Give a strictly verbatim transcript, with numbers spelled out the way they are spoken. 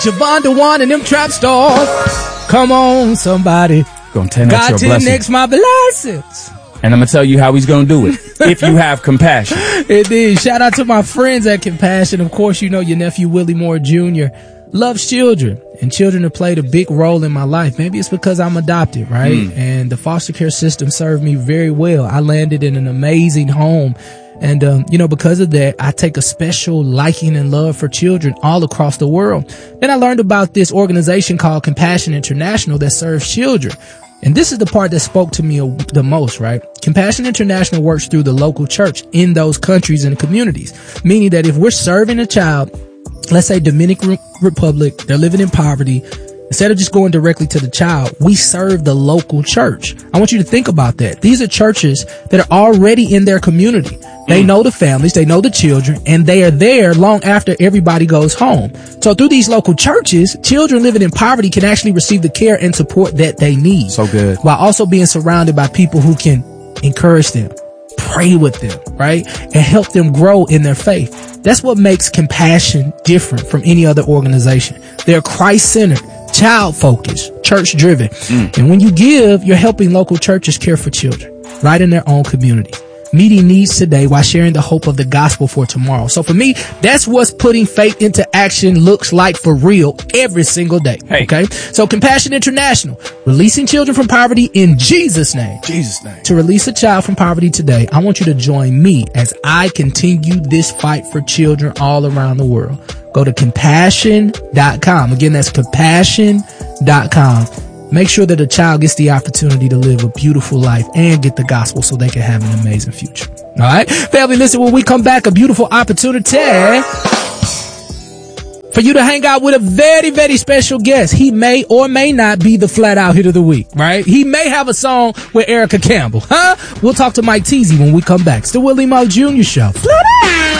Javon DeWan and them trap stars. Come on, somebody. Gonna ten X God your ten blessing. X my blessings. And I'm gonna tell you how he's gonna do it. If you have compassion. Indeed. Shout out to my friends at Compassion. Of course, you know your nephew Willie Moore Junior loves children, and children have played a big role in my life. Maybe it's because I'm adopted, right? Mm. And the foster care system served me very well. I landed in an amazing home. And, um, you know, because of that, I take a special liking and love for children all across the world. Then I learned about this organization called Compassion International that serves children. And this is the part that spoke to me the most, right? Compassion International works through the local church in those countries and communities, meaning that if we're serving a child, let's say Dominican Republic, they're living in poverty, instead of just going directly to the child, we serve the local church. I want you to think about that. These are churches that are already in their community. They know the families, they know the children, and they are there long after everybody goes home. So through these local churches, children living in poverty can actually receive the care and support that they need. So good. While also being surrounded by people who can encourage them, pray with them, right? And help them grow in their faith. That's what makes Compassion different from any other organization. They're Christ-centered, child-focused, church-driven. Mm. And when you give, you're helping local churches care for children right in their own community, meeting needs today while sharing the hope of the gospel for tomorrow. So for me, that's what's putting faith into action looks like for real every single day. Hey. Okay. So Compassion International, releasing children from poverty in Jesus' name. Jesus' name. To release a child from poverty today, I want you to join me as I continue this fight for children all around the world. Go to compassion dot com. Again, that's compassion dot com. Make sure that a child gets the opportunity to live a beautiful life and get the gospel so they can have an amazing future. All right. Family, listen, when we come back, a beautiful opportunity for you to hang out with a very, very special guest. He may or may not be the flat out hit of the week, right? He may have a song with Erica Campbell, huh? We'll talk to Mike Teasy when we come back. It's the Willie Moore Junior Show.